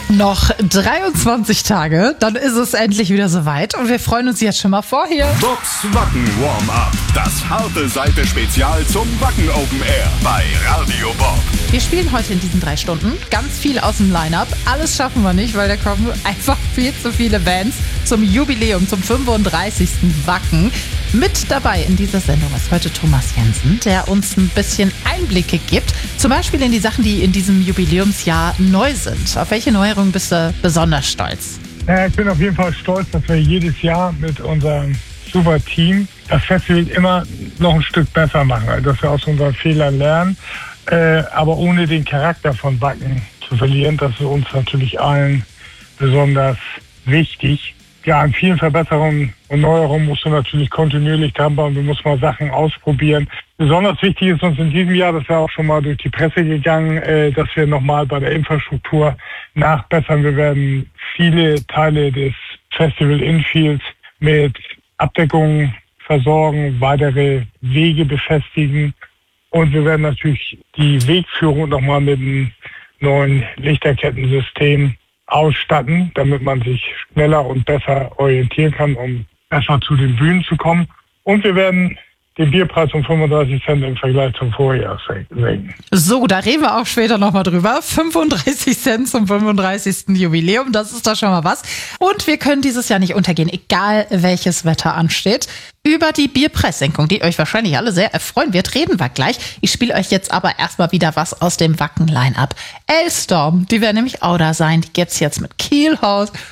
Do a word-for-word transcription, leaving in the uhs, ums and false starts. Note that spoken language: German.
Noch dreiundzwanzig Tage, dann ist es endlich wieder soweit und wir freuen uns jetzt schon mal vorher. Bobs Wacken Warm-Up, das harte Seite-Spezial zum Wacken Open Air bei Radio Bob. Wir spielen heute in diesen drei Stunden ganz viel aus dem Line-Up. Alles schaffen wir nicht, weil da kommen einfach viel zu viele Bands zum Jubiläum, zum fünfunddreißigsten Wacken. Mit dabei in dieser Sendung ist heute Thomas Jensen, der uns ein bisschen Einblicke gibt, zum Beispiel in die Sachen, die in diesem Jubiläumsjahr neu sind. Auf welche Neuerungen bist du besonders stolz? Ja, ich bin auf jeden Fall stolz, dass wir jedes Jahr mit unserem super Team das Festival immer noch ein Stück besser machen, also dass wir aus unseren Fehlern lernen, äh, aber ohne den Charakter von Wacken zu verlieren. Das ist uns natürlich allen besonders wichtig. Ja, an vielen Verbesserungen und Neuerungen musst du natürlich kontinuierlich dranbleiben. Du musst mal Sachen ausprobieren. Besonders wichtig ist uns in diesem Jahr, das ist ja auch schon mal durch die Presse gegangen, äh, dass wir nochmal bei der Infrastruktur nachbessern. Wir werden viele Teile des Festival Infields mit Abdeckungen versorgen, weitere Wege befestigen und wir werden natürlich die Wegführung nochmal mit einem neuen Lichterkettensystem ausstatten, damit man sich schneller und besser orientieren kann, um besser zu den Bühnen zu kommen. Und wir werden den Bierpreis um fünfunddreißig Cent im Vergleich zum Vorjahr senken. So, da reden wir auch später nochmal drüber. fünfunddreißig Cent zum fünfunddreißigsten Jubiläum, das ist doch schon mal was. Und wir können dieses Jahr nicht untergehen, egal welches Wetter ansteht. Über die Bierpreissenkung, die euch wahrscheinlich alle sehr erfreuen wird, reden wir gleich. Ich spiele euch jetzt aber erstmal wieder was aus dem Wacken-Line-Up. Elstorm, die werden nämlich auch da sein. Die gibt's jetzt mit Keelhaus